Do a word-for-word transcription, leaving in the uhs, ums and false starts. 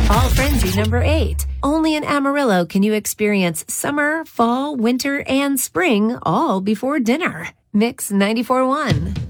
Fall Frenzy number eight. Only in Amarillo can you experience summer, fall, winter, and spring all before dinner. Mix ninety-four point one.